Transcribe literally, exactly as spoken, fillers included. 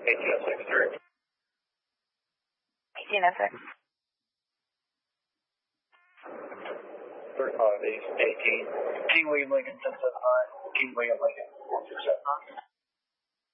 eighteen oh six three. eighteen oh six. thirty-five East eighteen. King William Lincoln, seven seven nine. King William Lincoln, four two seven nine.